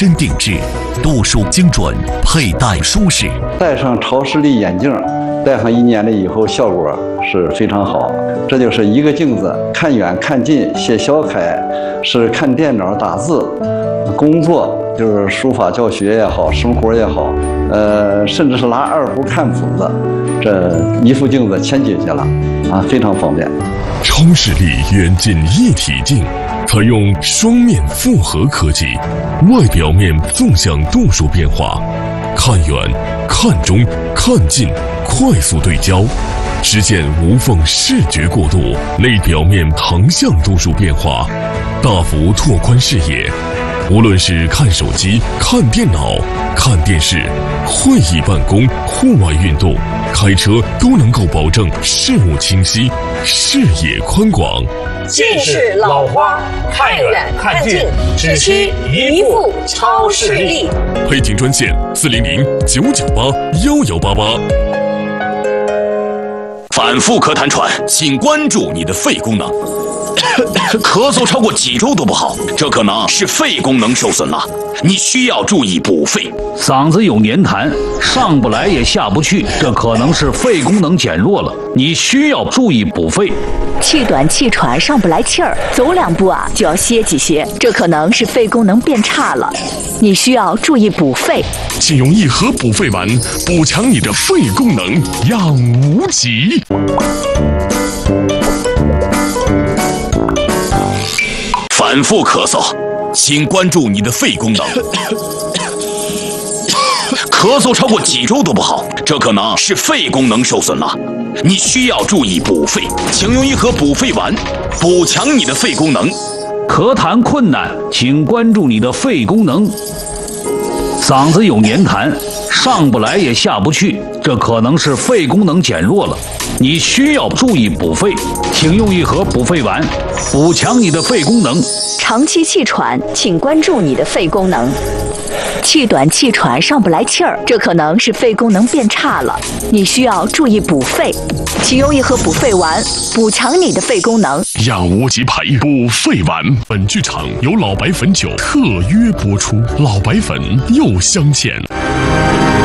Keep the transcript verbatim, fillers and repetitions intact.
身定制，度数精准，佩戴舒适。 戴上超视力眼镜，戴上一年了以后，效果是非常好。这就是一个镜子，看远看近，写小楷是看电脑打字，工作就是书法教学也好，生活也好，呃，甚至是拿二胡看谱子，这一副镜子全解决了啊，非常方便。 超视力远近一体镜，采用双面复合科技，外表面纵向度数变化，看远、看中、看近，快速对焦，实现无缝视觉过渡；内表面横向度数变化，大幅拓宽视野。无论是看手机、看电脑、看电视、会议办公、户外运动、开车，都能够保证视物清晰、视野宽广。 近视老花，看远看近，只需一副超视力。 配镜专线：四零零九九八幺幺八八。 反复咳痰喘，请关注你的肺功能。咳嗽超过几周都不好，这可能是肺功能受损了，你需要注意补肺。 嗓子有黏痰，上不来也下不去，这可能是肺功能减弱了，你需要注意补肺。 气短气喘上不来气儿，走两步啊就要歇几歇，这可能是肺功能变差了，你需要注意补肺。 请用一盒补肺丸，补强你的肺功能，养无极。 反复咳嗽，请关注你的肺功能。咳嗽超过几周都不好，这可能是肺功能受损了，你需要注意补肺。请用一盒补肺丸，补强你的肺功能。 咳痰困难，请关注你的肺功能。嗓子有黏痰，上不来也下不去，这可能是肺功能减弱了，你需要注意补肺。请用一盒补肺丸，补强你的肺功能。 长期气喘，请关注你的肺功能。气短气喘上不来气儿，这可能是肺功能变差了，你需要注意补肺。请用一盒补肺丸，补强你的肺功能。 养无极牌补肺丸，本剧场由老白汾酒特约播出，老白汾又相见。